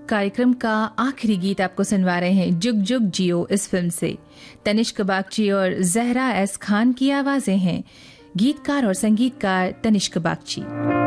कार्यक्रम का आखिरी गीत आपको सुनवा रहे हैं जुग जुग जियो इस फिल्म से। तनिष्क बागची और जहरा एस खान की आवाजें हैं। गीतकार और संगीतकार तनिष्क बागची।